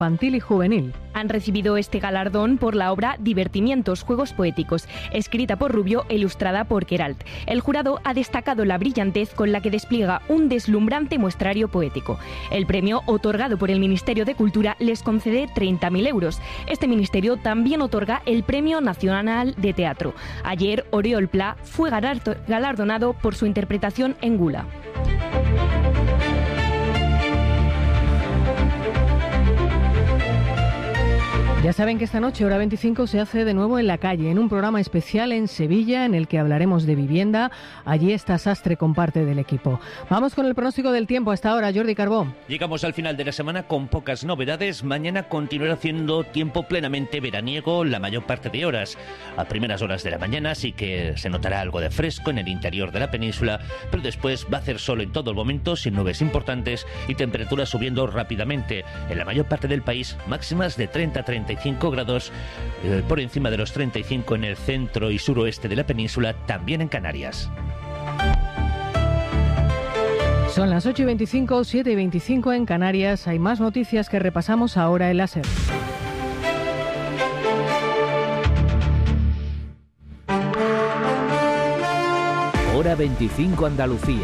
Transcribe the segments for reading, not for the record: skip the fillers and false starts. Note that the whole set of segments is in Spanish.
infantil y juvenil. Han recibido este galardón por la obra Divertimientos, Juegos Poéticos, escrita por Rubio e ilustrada por Queralt. El jurado ha destacado la brillantez con la que despliega un deslumbrante muestrario poético. El premio, otorgado por el Ministerio de Cultura, les concede 30.000 euros. Este ministerio también otorga el Premio Nacional de Teatro. Ayer, Oriol Pla fue galardonado por su interpretación en Gula. Ya saben que esta noche, hora 25, se hace de nuevo en la calle, en un programa especial en Sevilla, en el que hablaremos de vivienda. Allí está Sastre con parte del equipo. Vamos con el pronóstico del tiempo hasta ahora, Jordi Carbó. Llegamos al final de la semana con pocas novedades. Mañana continuará haciendo tiempo plenamente veraniego la mayor parte de horas. A primeras horas de la mañana sí que se notará algo de fresco en el interior de la península, pero después va a hacer sol en todo el momento, sin nubes importantes y temperaturas subiendo rápidamente. En la mayor parte del país, máximas de 30-35 grados, por encima de los 35 en el centro y suroeste de la península, también en Canarias. Son las 8:25, 7:25 en Canarias. Hay más noticias que repasamos ahora en la SER. Hora 25 Andalucía.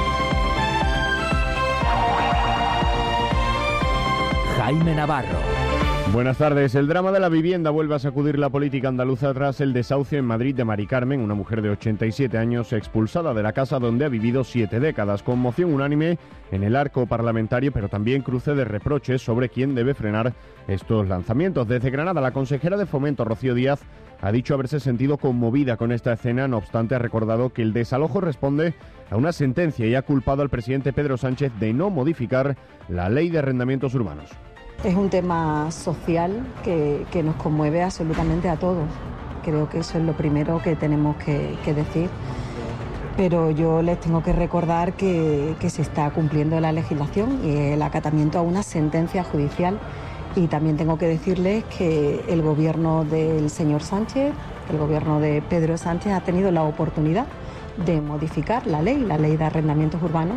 Jaime Navarro. Buenas tardes. El drama de la vivienda vuelve a sacudir la política andaluza tras el desahucio en Madrid de Mari Carmen, una mujer de 87 años expulsada de la casa donde ha vivido 7 décadas. Conmoción unánime en el arco parlamentario, pero también cruce de reproches sobre quién debe frenar estos lanzamientos. Desde Granada, la consejera de Fomento, Rocío Díaz, ha dicho haberse sentido conmovida con esta escena. No obstante, ha recordado que el desalojo responde a una sentencia y ha culpado al presidente Pedro Sánchez de no modificar la ley de arrendamientos urbanos. Es un tema social que nos conmueve absolutamente a todos. Creo que eso es lo primero que tenemos que decir. Pero yo les tengo que recordar que se está cumpliendo la legislación y el acatamiento a una sentencia judicial. Y también tengo que decirles que el gobierno del señor Sánchez, el gobierno de Pedro Sánchez, ha tenido la oportunidad de modificar la ley de arrendamientos urbanos.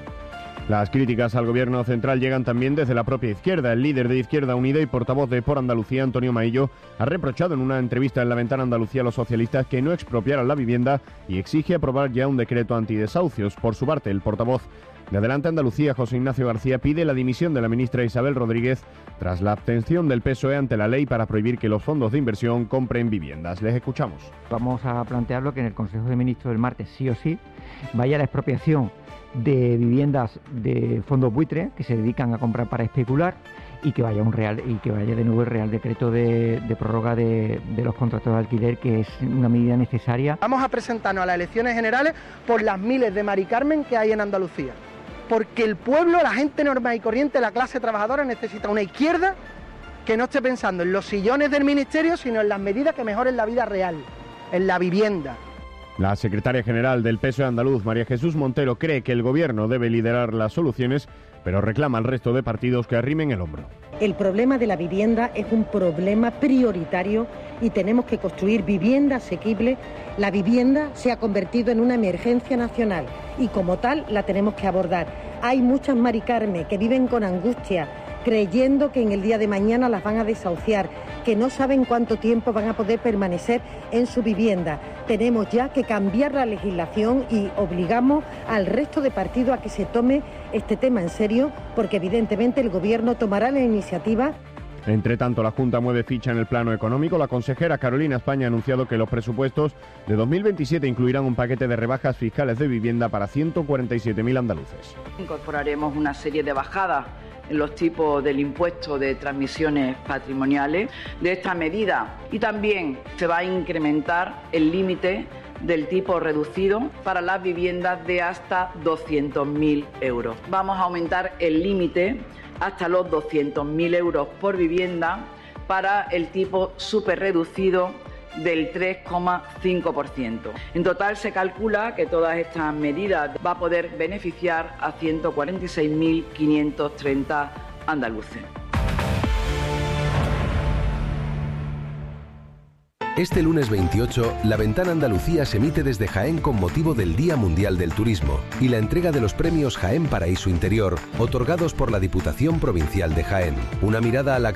Las críticas al gobierno central llegan también desde la propia izquierda. El líder de Izquierda Unida y portavoz de Por Andalucía, Antonio Maillo, ha reprochado en una entrevista en La Ventana Andalucía a los socialistas que no expropiaran la vivienda y exige aprobar ya un decreto antidesahucios. Por su parte, el portavoz de Adelante Andalucía, José Ignacio García, pide la dimisión de la ministra Isabel Rodríguez tras la abstención del PSOE ante la ley para prohibir que los fondos de inversión compren viviendas. Les escuchamos. Vamos a plantearlo que en el Consejo de Ministros del martes sí o sí vaya la expropiación de viviendas de fondos buitre que se dedican a comprar para especular y que vaya de nuevo el Real Decreto de prórroga de los contratos de alquiler, que es una medida necesaria. Vamos a presentarnos a las elecciones generales por las miles de Mari Carmen que hay en Andalucía, porque el pueblo, la gente normal y corriente, la clase trabajadora necesita una izquierda que no esté pensando en los sillones del ministerio, sino en las medidas que mejoren la vida real, en la vivienda. La secretaria general del PSOE andaluz, María Jesús Montero, cree que el gobierno debe liderar las soluciones, pero reclama al resto de partidos que arrimen el hombro. El problema de la vivienda es un problema prioritario y tenemos que construir vivienda asequible. La vivienda se ha convertido en una emergencia nacional y como tal la tenemos que abordar. Hay muchas Mari Carmen que viven con angustia, creyendo que en el día de mañana las van a desahuciar, que no saben cuánto tiempo van a poder permanecer en su vivienda. Tenemos ya que cambiar la legislación y obligamos al resto de partidos a que se tome este tema en serio, porque evidentemente el Gobierno tomará la iniciativa. Entre tanto, la Junta mueve ficha en el plano económico. La consejera Carolina España ha anunciado que los presupuestos de 2027 incluirán un paquete de rebajas fiscales de vivienda para 147.000 andaluces. Incorporaremos una serie de bajadas en los tipos del impuesto de transmisiones patrimoniales de esta medida, y también se va a incrementar el límite del tipo reducido para las viviendas de hasta 200.000 euros. Vamos a aumentar el límite hasta los 200.000 euros por vivienda para el tipo súper reducido del 3,5%. En total se calcula que todas estas medidas va a poder beneficiar a 146.530 andaluces. Este lunes 28, La Ventana Andalucía se emite desde Jaén con motivo del Día Mundial del Turismo y la entrega de los premios Jaén Paraíso Interior, otorgados por la Diputación Provincial de Jaén. Una mirada a la